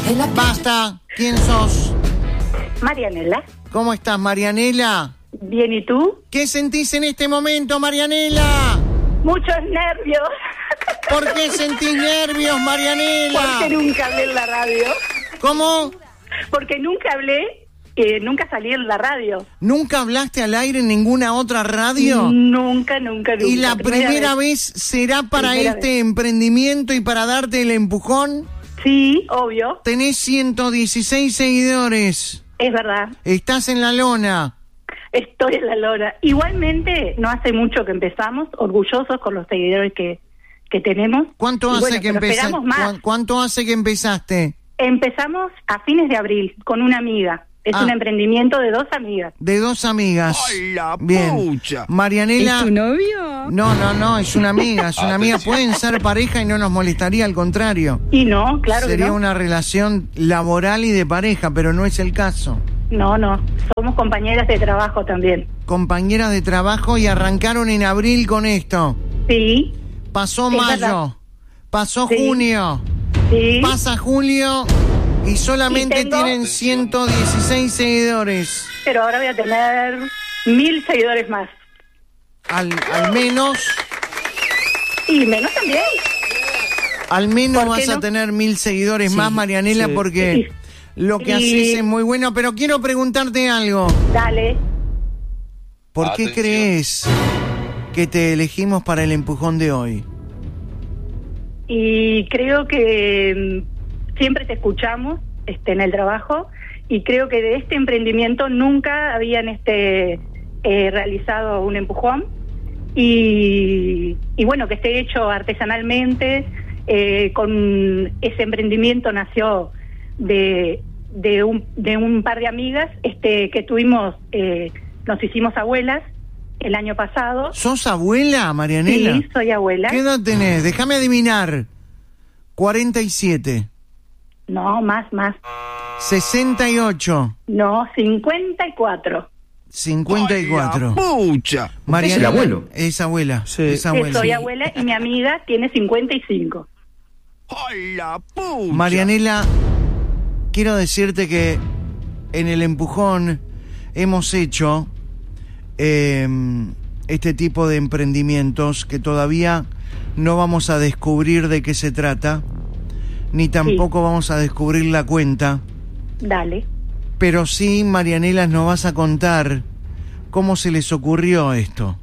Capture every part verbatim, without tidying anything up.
Basta. ¿Quién sos? Marianela. ¿Cómo estás, Marianela? Bien, ¿y tú? ¿Qué sentís en este momento, Marianela? Muchos nervios. ¿Por qué sentís nervios, Marianela? Porque nunca hablé en la radio. ¿Cómo? Porque nunca hablé, eh, nunca salí en la radio. ¿Nunca hablaste al aire en ninguna otra radio? Nunca, nunca, nunca. ¿Y la primera, primera vez. vez será para primera este vez. emprendimiento y para darte el empujón? Sí, obvio. Tenés ciento dieciséis seguidores. Es verdad. Estás en la lona. Estoy en la lona. Igualmente, no hace mucho que empezamos, orgullosos con los seguidores que, que tenemos. ¿Cuánto hace bueno, que empezaste? ¿Cuánto hace que empezaste? Empezamos a fines de abril con una amiga. Es ah. un emprendimiento de dos amigas. De dos amigas. ¡Ay, la Bien. pucha! Marianela. ¿Es tu novio? No, no, no, es una amiga, es una amiga. Pueden ser pareja y no nos molestaría, al contrario. Y no, claro Sería que no. una relación laboral y de pareja, pero no es el caso. No, no, somos compañeras de trabajo también. Compañeras de trabajo y arrancaron en abril con esto. Sí. Pasó sí, mayo, pasó sí. junio, sí. pasa julio y solamente y tengo... tienen ciento dieciséis seguidores. Pero ahora voy a tener mil seguidores más. Al, al menos... Y menos también. Al menos vas no? a tener mil seguidores sí, más, Marianela, sí. porque... Sí. Lo que y... haces es muy bueno, pero quiero preguntarte algo. Dale. ¿Por Atención. qué crees que te elegimos para el empujón de hoy? Y creo que siempre te escuchamos este, en el trabajo y creo que de este emprendimiento nunca habían este eh, realizado un empujón y, y bueno, que esté hecho artesanalmente. Eh, con ese emprendimiento nació de de un de un par de amigas este que tuvimos eh, nos hicimos abuelas el año pasado. ¿Sos abuela, Marianela? Sí, soy abuela. ¿Qué edad tenés? Déjame adivinar. cuarenta y siete. No, más, más. sesenta y ocho. No, cincuenta y cuatro. cincuenta y cuatro. ¡Pucha! Marianela, ¿es el abuelo? Es abuela. Sí. Es abuela. Sí, soy abuela y mi amiga tiene cincuenta y cinco. ¡Ay, la pucha! Marianela, quiero decirte que en el empujón hemos hecho eh, este tipo de emprendimientos que todavía no vamos a descubrir de qué se trata, ni tampoco sí. vamos a descubrir la cuenta. Dale. Pero sí, Marianela, nos vas a contar cómo se les ocurrió esto.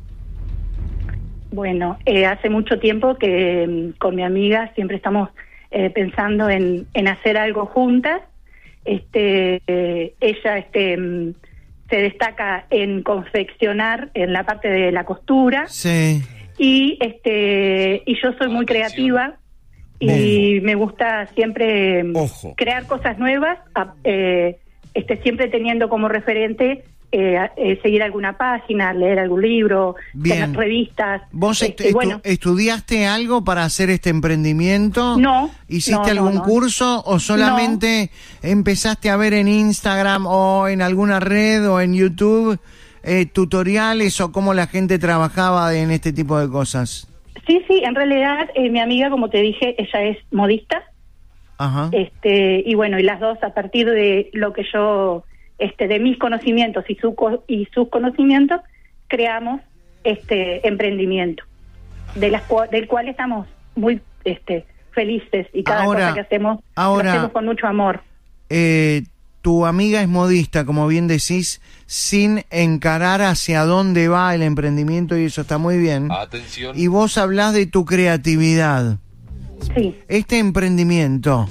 Bueno, eh, hace mucho tiempo que eh, con mi amiga siempre estamos eh, pensando en, en hacer algo juntas. Este, eh, ella este, mm, se destaca en confeccionar en la parte de la costura. Sí. Y este, y yo soy muy creativa y Bien. me gusta siempre Ojo. crear cosas nuevas. Eh, este, siempre teniendo como referente. Eh, eh, seguir alguna página, leer algún libro, tener revistas. ¿Vos este, estu- bueno. estudiaste algo para hacer este emprendimiento? No. ¿Hiciste no, algún no, no. curso o solamente no. empezaste a ver en Instagram o en alguna red o en YouTube eh, tutoriales o cómo la gente trabajaba en este tipo de cosas? Sí, sí, en realidad eh, mi amiga, como te dije, ella es modista. Ajá. Este, y bueno, y las dos a partir de lo que yo... Este, de mis conocimientos y, su, y sus conocimientos, creamos este emprendimiento, de las del cual estamos muy este, felices y cada ahora, cosa que hacemos, ahora, lo hacemos con mucho amor. Eh, tu amiga es modista, como bien decís, sin encarar hacia dónde va el emprendimiento y eso está muy bien. Atención. Y vos hablás de tu creatividad. Sí. ¿Este emprendimiento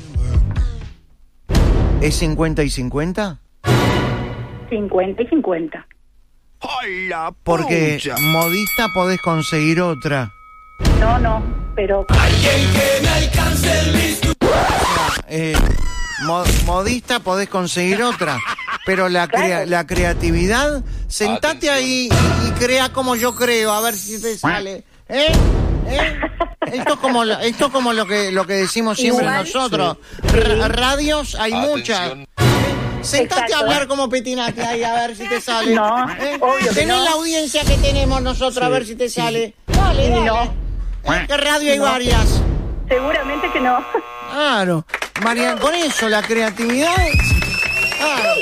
es cincuenta y cincuenta? cincuenta y cincuenta. ¡Ay, la Porque pucha! modista podés conseguir otra. No, no, pero... Alguien que me alcance el bisturi. Eh, mo- modista podés conseguir otra. Pero la, crea- Claro. la creatividad, sentate Atención. ahí y, y crea como yo creo, a ver si te sale. ¿Eh? ¿Eh? Esto es como lo, esto es como lo que lo que decimos siempre Igual, nosotros. sí. R- radios hay Atención. muchas. Sentate Exacto. a hablar como Petinati ahí a ver si te sale. No, ¿Eh? obvio que Tenés no. la audiencia que tenemos nosotros a ver si te sale. Dale, dale. No. ¿Eh? ¿Qué radio hay No. varias? Seguramente que no. Claro. Marian, por eso la creatividad. Ah.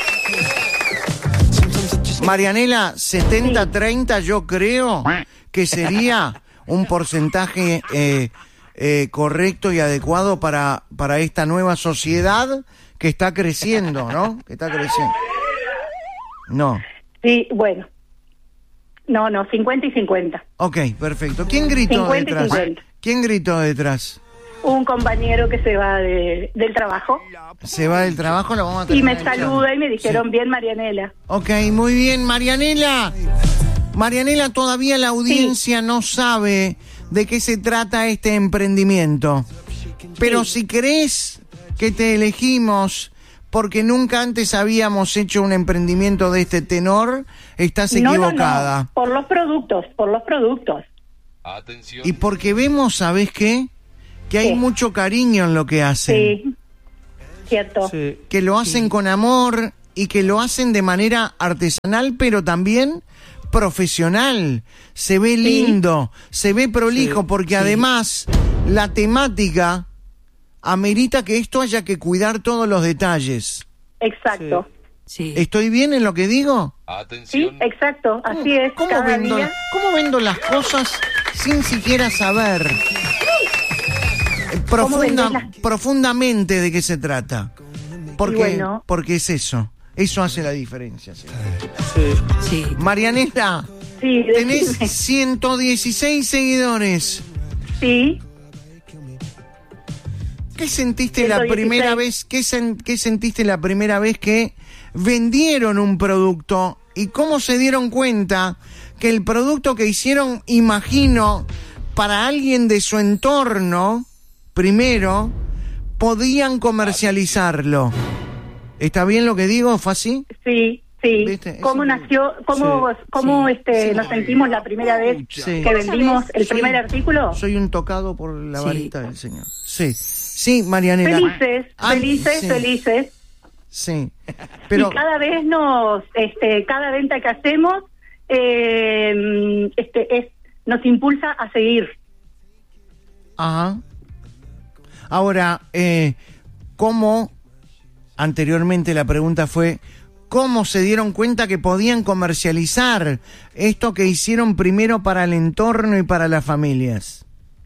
Marianela, setenta treinta yo creo que sería un porcentaje eh, eh, correcto y adecuado para, para esta nueva sociedad que está creciendo, ¿no? Que está creciendo. No. Sí, bueno. No, no, cincuenta y cincuenta. Ok, perfecto. ¿Quién gritó cincuenta y detrás? cincuenta. ¿Quién gritó detrás? Un compañero que se va de, del trabajo. Se va del trabajo, lo vamos a Y me terminar saluda echando. y me dijeron, Sí. bien, Marianela. Ok, muy bien, Marianela. Marianela, todavía la audiencia sí. no sabe de qué se trata este emprendimiento. Pero sí. si crees que te elegimos porque nunca antes habíamos hecho un emprendimiento de este tenor, estás equivocada. No, no, no. Por los productos, por los productos. Atención. Y porque vemos, ¿sabés qué? Que hay sí. mucho cariño en lo que hacen. Sí, cierto. Sí. Que lo hacen sí. con amor y que lo hacen de manera artesanal, pero también profesional. Se ve lindo, sí. se ve prolijo, sí. porque sí. además la temática amerita que esto haya que cuidar todos los detalles. Exacto. Sí. ¿Estoy bien en lo que digo? Atención. Sí, exacto, así es. ¿Cómo cada vendo, día... ¿Cómo vendo las cosas sin siquiera saber profunda, las... profundamente de qué se trata? Porque, bueno. porque es eso. Eso hace la diferencia. ¿Sí? Sí. Sí. Marianela, sí, tenés ciento dieciséis seguidores. Sí. ¿Qué sentiste la primera vez? ¿Qué, sen, ¿Qué sentiste la primera vez que vendieron un producto? ¿Y cómo se dieron cuenta que el producto que hicieron, imagino, para alguien de su entorno, primero, podían comercializarlo? ¿Está bien lo que digo? ¿Fue así? Sí, sí. ¿Viste? ¿Cómo Eso nació, cómo, sí, cómo sí, este, sí, nos sentimos la primera vez sí. que vendimos el soy, primer artículo? Soy un tocado por la varita sí. del Señor. Sí, sí, Marianela. Felices, ah, felices, sí. felices. Sí, pero... Y cada vez nos, este, cada venta que hacemos, eh, este, es, nos impulsa a seguir. Ajá. Ahora, eh, ¿cómo... Anteriormente la pregunta fue, ¿cómo se dieron cuenta que podían comercializar esto que hicieron primero para el entorno y para las familias?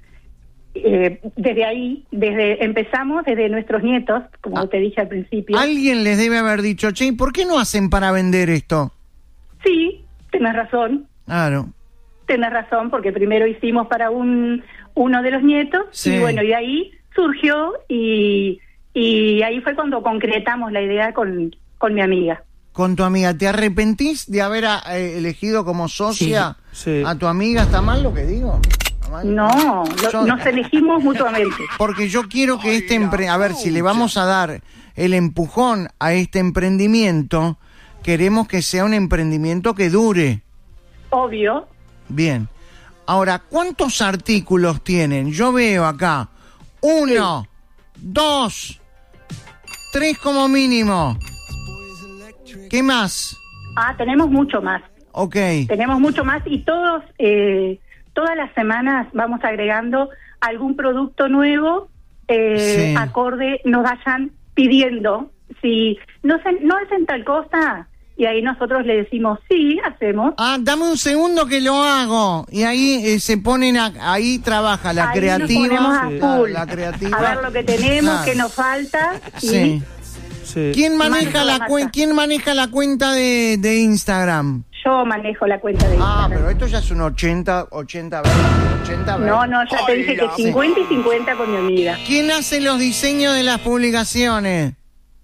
Eh, desde ahí, desde empezamos, desde nuestros nietos, como ah, te dije al principio. Alguien les debe haber dicho, che, ¿por qué no hacen para vender esto? Sí, tenés razón. Claro. Tenés razón, porque primero hicimos para un uno de los nietos, sí. y bueno, y ahí surgió y... Y ahí fue cuando concretamos la idea con, con mi amiga. ¿Con tu amiga? ¿Te arrepentís de haber eh, elegido como socia sí, sí. a tu amiga? ¿Está mal lo que digo? No, lo, yo, nos elegimos mutuamente. Porque yo quiero que este... Empre- a ver, si le vamos a dar el empujón a este emprendimiento, queremos que sea un emprendimiento que dure. Obvio. Bien. Ahora, ¿cuántos artículos tienen? Yo veo acá. Uno, sí. dos... Tres como mínimo. ¿Qué más? Ah, tenemos mucho más. Ok. Tenemos mucho más y todos, eh, todas las semanas vamos agregando algún producto nuevo, eh, sí. acorde, nos vayan pidiendo. Si no, se, no hacen tal cosa, y ahí nosotros le decimos, sí, hacemos. Ah, dame un segundo que lo hago. Y ahí eh, se ponen, a, ahí trabaja la ahí creativa. Nos ponemos a full, la, la creativa. A ver lo que tenemos, claro. qué nos falta. Y sí. sí. ¿Quién maneja la, la cuen, ¿Quién maneja la cuenta de, de Instagram? Yo manejo la cuenta de Instagram. Ah, pero esto ya es un ochenta, ochenta, veinte, ochenta, veinte. No, no, ya Ay, te dije que sí. cincuenta y cincuenta con mi amiga. ¿Quién hace los diseños de las publicaciones?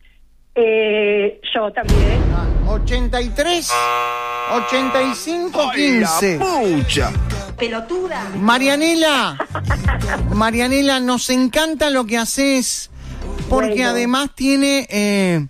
Eh, yo también. Ah, ochenta y tres, ochenta y cinco, quince. ¡Pucha! Pelotuda. Marianela, Marianela, nos encanta lo que haces, porque bueno. además tiene eh,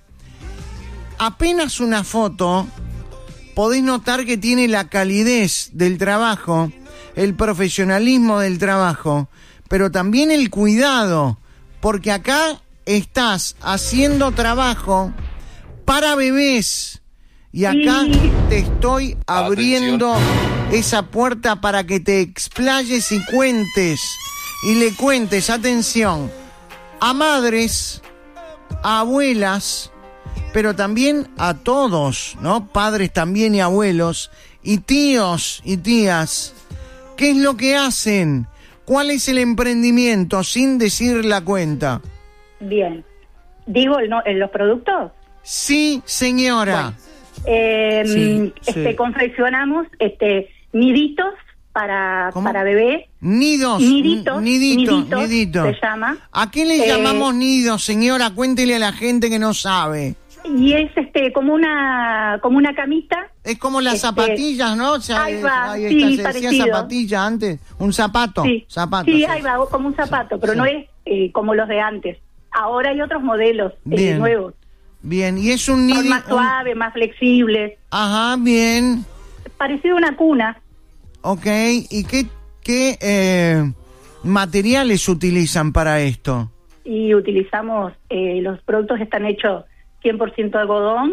apenas una foto, podés notar que tiene la calidez del trabajo, el profesionalismo del trabajo, pero también el cuidado, porque acá estás haciendo trabajo para bebés y acá sí. te estoy abriendo Atención. esa puerta para que te explayes y cuentes y le cuentes, atención, a madres a abuelas, pero también a todos, ¿no? Padres también y abuelos, y tíos y tías. ¿Qué es lo que hacen? ¿Cuál es el emprendimiento? Sin decir la cuenta. Bien. ¿Digo el no, en los productos? Sí, señora. Bueno, eh, Sí, este, sí. confeccionamos este, niditos para, ¿Cómo? para bebé. Nidos. Niditos. n- Nidito, niditos, nidito. se llama. ¿A qué le Eh, llamamos nidos, señora? Cuéntele a la gente que no sabe. Y es este como una como una camita. Es como las Este, zapatillas, ¿no? O sea, ahí eh, va, ahí sí, está, se decía parecido. zapatilla antes. Un zapato. Sí, Zapato. sí, ahí va, como un zapato, pero Sí. no es eh, como los de antes. Ahora hay otros modelos eh, Bien. nuevos. Bien, y es un Son nido. más suaves, más flexibles. Ajá, bien. Parecido a una cuna. Ok, ¿y qué, qué eh, materiales utilizan para esto? Y utilizamos, eh, los productos están hechos cien por ciento algodón,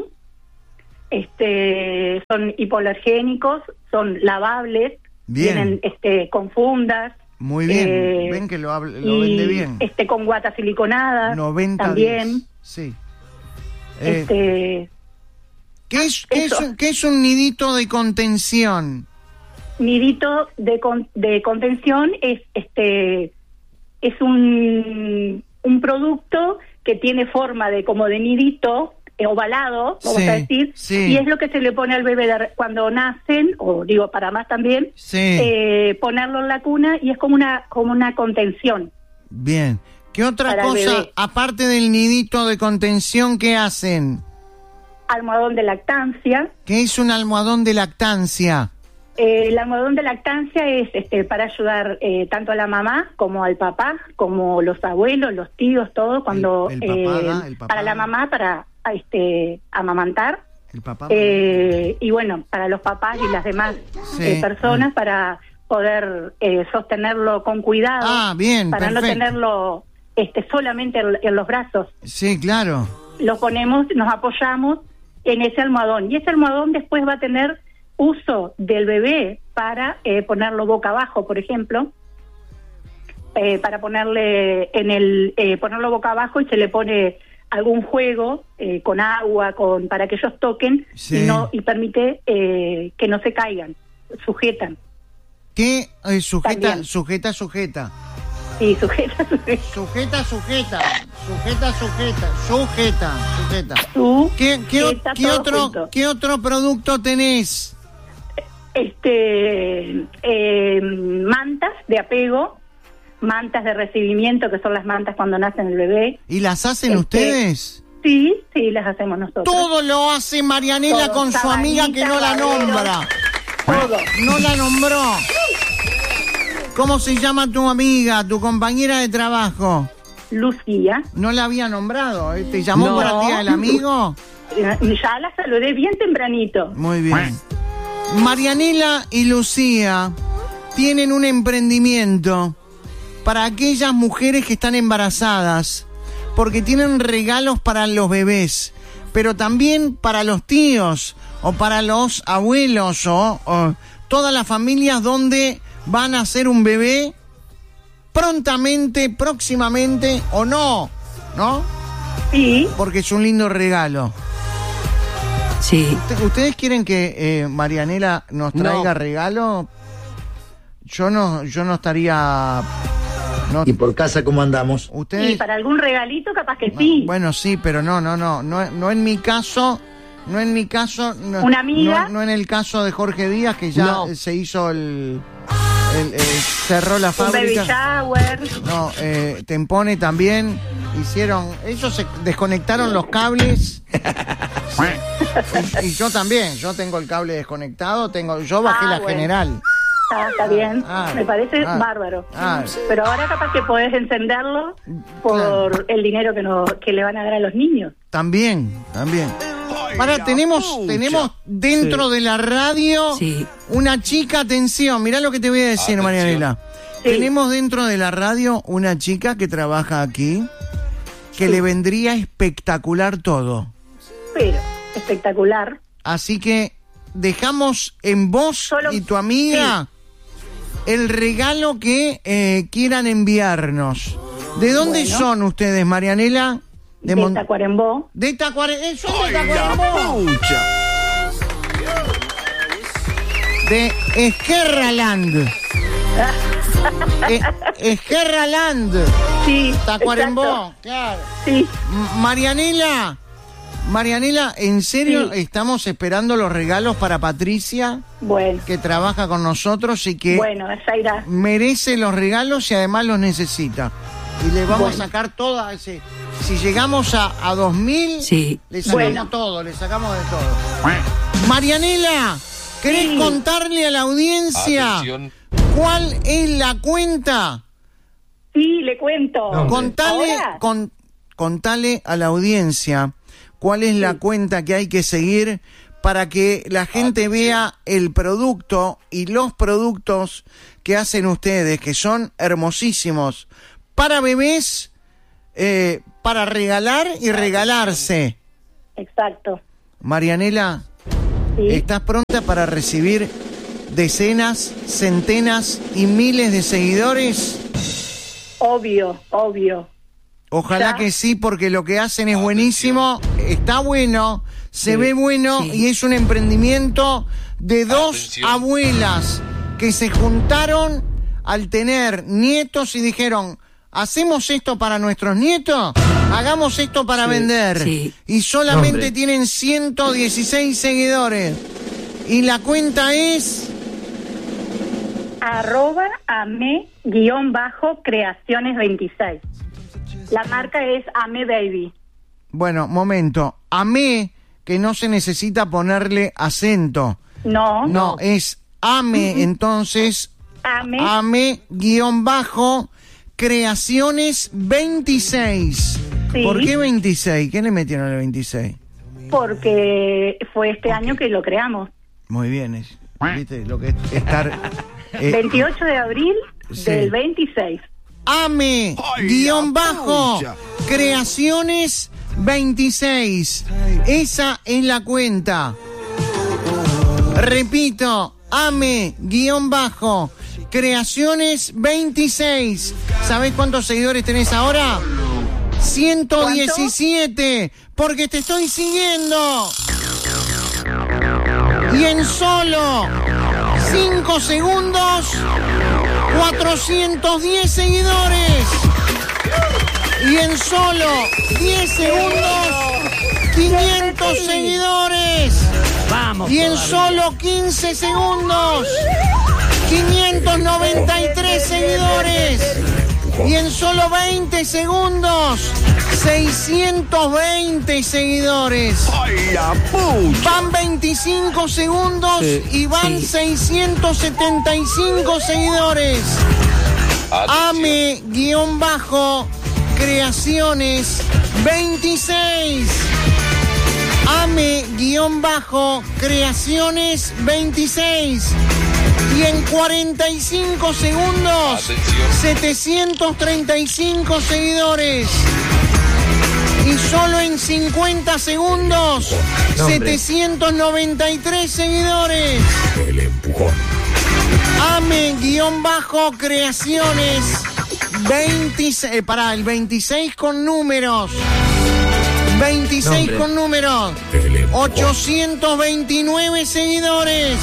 este, son hipoalergénicos, son lavables, Bien. vienen este, con fundas. Muy bien, eh, ven que lo, hable- lo y, vende bien. Este, con guatas siliconadas noventa también. días. Sí. Eh, Este, ¿qué, es, qué, es eso. un, qué es un nidito de contención? nidito de, con- de contención es este es un, un producto que tiene forma de como de nidito eh, ovalado, vamos Sí, a decir, sí. y es lo que se le pone al bebé de- cuando nacen, o digo para más también, Sí. eh, ponerlo en la cuna y es como una como una contención. Bien. ¿Qué otra Para el cosa, bebé. aparte del nidito de contención, qué hacen? Almohadón de lactancia. ¿Qué es un almohadón de lactancia? Eh, el almohadón de lactancia es este para ayudar eh, tanto a la mamá como al papá, como los abuelos, los tíos, todo, cuando El- el papada, eh, el papada. para la mamá para a, este amamantar, El papá. eh, y bueno, para los papás y las demás Sí. eh, personas para poder eh, sostenerlo con cuidado, Ah, bien, para no perfecto. tenerlo este solamente en, en los brazos. Sí, claro. Lo ponemos, nos apoyamos en ese almohadón y ese almohadón después va a tener uso del bebé para eh, ponerlo boca abajo, por ejemplo, eh, para ponerle en el eh, ponerlo boca abajo y se le pone algún juego eh, con agua, con para que ellos toquen Sí. y no y permite eh, que no se caigan, sujetan ¿Qué eh, sujeta, También. sujeta, sujeta? y sujeta, sujeta Sujeta, sujeta. Sujeta, sujeta. Sujeta, sujeta. su ¿Qué, qué, está qué todo otro, junto. ¿Qué otro producto tenés? este eh, mantas de apego, mantas de recibimiento, que son las mantas cuando nacen el bebé. ¿Y las hacen Este, ustedes? Sí, sí, las hacemos nosotros. Todo lo hace Marianela Todo, con su amiga que no la sabanita, nombra. Todo. No la nombró. ¿Cómo se llama tu amiga, tu compañera de trabajo? Lucía. No la había nombrado. ¿eh? ¿Te llamó No. para ti el amigo? Eh, Ya la saludé bien tempranito. Muy bien. Marianela y Lucía tienen un emprendimiento para aquellas mujeres que están embarazadas, porque tienen regalos para los bebés, pero también para los tíos o para los abuelos o, o todas las familias donde van a hacer un bebé prontamente, próximamente o no, ¿no? Sí, Porque es un lindo regalo. Sí. ¿Usted- ¿Ustedes quieren que eh, Marianela nos traiga No. regalo? Yo no, yo no estaría. No, ¿Y por casa cómo andamos? ustedes. y para algún regalito capaz que sí. Bueno, sí, pero no, no, no, no, no en mi caso, no en mi caso. No, ¿Una amiga? No, no en el caso de Jorge Díaz, que ya No. eh, se hizo el, el- eh, cerró la Un baby fábrica. shower. No, eh, Tempone también hicieron, ellos se desconectaron los cables. y, y yo también, yo tengo el cable desconectado, tengo, yo bajé Ah, la bueno. general. Está, está bien, Ah, me parece ah, bárbaro. ah. Pero ahora capaz que podés encenderlo por Claro. el dinero que, no, que le van a dar a los niños. También, también. Ay, Ahora la tenemos, pucha. tenemos dentro de la radio Sí. una chica, atención, mirá lo que te voy a decir, Atención. Marianela. Sí. Tenemos dentro de la radio una chica que trabaja aquí, que le vendría espectacular todo. Pero espectacular. Así que dejamos en vos Solo- y tu amiga el regalo que eh, quieran enviarnos. ¿De dónde Bueno. son ustedes, Marianela? De, de Mon- Tacuarembó. de Tacuarembó. Eso es de ¡Ay, la Tacuarembó. pucha! De Esquerraland. Eh, Esquerraland. Sí, Tacuarembó, exacto. claro. Sí, M- Marianela, Marianela, ¿en serio Sí. estamos esperando los regalos para Patricia, bueno. que trabaja con nosotros y que Bueno, ya irá. merece los regalos y además los necesita? Y le vamos Bueno. a sacar toda ese... Si llegamos a, a dos mil, Sí. le sacamos Bueno. todo, le sacamos de todo. Marianela, ¿querés Sí. contarle a la audiencia Atención. cuál es la cuenta? Sí, le cuento. Contale, ¿Ahora? con, contale a la audiencia cuál es la cuenta que hay que seguir para que la gente Atención. vea el producto y los productos que hacen ustedes, que son hermosísimos, para bebés, eh, para regalar y regalarse. Exacto. Marianela, Sí. ¿estás pronta para recibir decenas, centenas y miles de seguidores? Obvio, obvio. Ojalá Ya. que sí, porque lo que hacen es buenísimo, está bueno, se Sí, ve bueno sí. y es un emprendimiento de dos Atención. abuelas que se juntaron al tener nietos y dijeron, ¿hacemos esto para nuestros nietos? Hagamos esto para Sí, vender. sí. Y solamente Hombre. tienen ciento dieciséis seguidores. Y la cuenta es... Arroba ame guión bajo creaciones veintiséis. La marca es Ame Baby. Bueno, momento. Amé, que no se necesita ponerle acento. No, No, es ame, entonces, Ame. ame, guión bajo, creaciones veintiséis. Sí. ¿Por qué veintiséis? ¿Qué le metieron al veintiséis? Porque fue este año que lo creamos. Muy bien, es, ¿viste? Lo que es estar... eh, veintiocho de abril sí. del veintiséis. ame, ¡Ay, guión la bajo, pucha! creaciones veintiséis. Esa es la cuenta. Repito, ame, guión bajo, creaciones veintiséis. ¿Sabés cuántos seguidores tenés ahora? ciento diecisiete, porque te estoy siguiendo. Y en solo cinco segundos, cuatrocientos diez seguidores. Y en solo diez segundos, quinientos seguidores. Vamos. Y en todavía. solo quince segundos, quinientos noventa y tres seguidores. Y en solo veinte segundos, seiscientos veinte seguidores. ¡Ay, la pucha! Van veinticinco segundos Sí, y van sí. seiscientos setenta y cinco seguidores. Atención. Ame, guión bajo, creaciones veintiséis. Ame, guión bajo, creaciones veintiséis. Y en cuarenta y cinco segundos, Atención. setecientos treinta y cinco seguidores. Y solo en cincuenta segundos, No, hombre. setecientos noventa y tres seguidores. El empujón. Ame, guión bajo, creaciones veintiséis, eh, pará, el veintiséis con números. veintiséis Nombre. con números. El empujón. ochocientos veintinueve seguidores.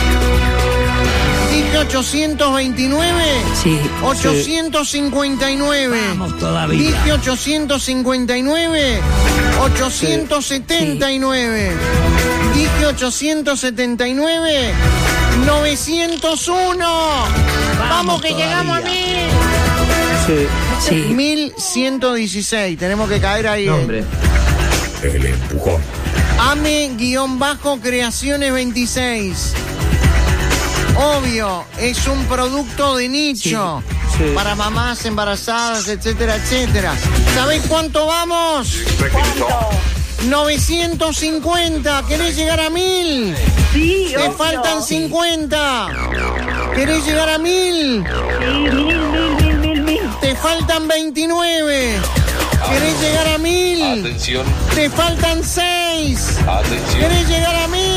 Dije ochocientos veintinueve. Sí. ochocientos cincuenta y nueve. Vamos todavía. Dije ochocientos cincuenta y nueve. ochocientos setenta y nueve. Dije ochocientos setenta y nueve. novecientos uno. Vamos, que todavía. llegamos a mil. Sí. Sí. mil ciento dieciséis. Tenemos que caer ahí. No, eh. hombre. El empujón. Ame, guión bajo, creaciones veintiséis. Obvio, es un producto de nicho. Sí. Sí. Para mamás embarazadas, etcétera, etcétera. ¿Sabés cuánto vamos? ¿Cuánto? novecientos cincuenta. ¿Querés llegar a mil? Sí, Te obvio. faltan cincuenta. ¿Querés llegar a mil? Sí, mil, mil, mil, mil, mil. Te faltan veintinueve. ¿Querés llegar a mil? Atención. Te faltan seis. Atención. ¿Querés llegar a mil?